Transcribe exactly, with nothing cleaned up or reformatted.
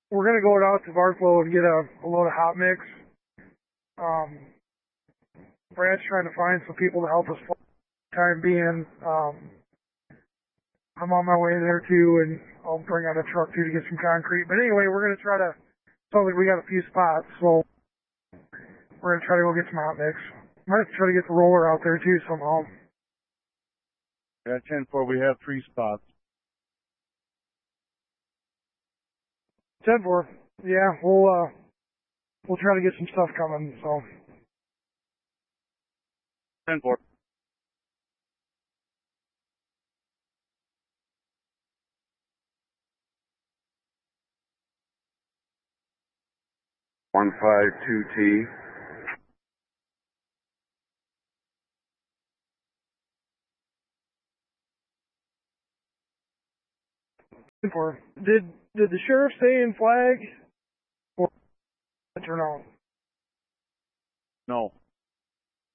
we're gonna go out to Barclow and get a, a load of hot mix. Um, Brad's trying to find some people to help us for the time being. Um, I'm on my way there too, and I'll bring out a truck too to get some concrete. But anyway, we're gonna try to. Sounds like we got a few spots, so we're gonna try to go get some hot mix. Might have to try to get the roller out there too somehow. Yeah, ten four, we have three spots. ten four. Yeah, we'll uh, we'll try to get some stuff coming. So. ten four. one five two T. For did did the sheriff stay in flag or turn out? No.